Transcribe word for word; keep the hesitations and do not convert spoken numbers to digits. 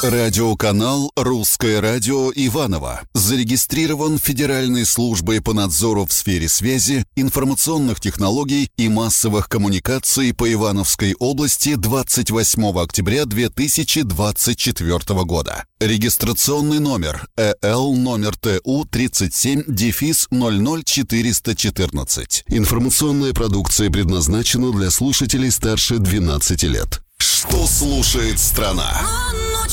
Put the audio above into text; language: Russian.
Радиоканал «Русское радио» Иваново зарегистрирован Федеральной службой по надзору в сфере связи, информационных технологий и массовых коммуникаций по Ивановской области двадцать восьмого октября две тысячи двадцать четвёртого года. Регистрационный номер Э Л номер Т У тридцать семь ноль ноль четыреста четырнадцать. Информационная продукция предназначена для слушателей старше двенадцати лет. Что слушает страна?